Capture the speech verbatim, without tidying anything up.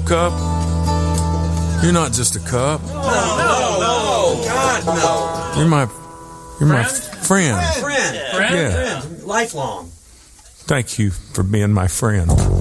cup. You're not just a cup. No, no, no. God, no. You're my, you're my friend. Friend. Yeah. Friend. Lifelong. Thank you for being my friend.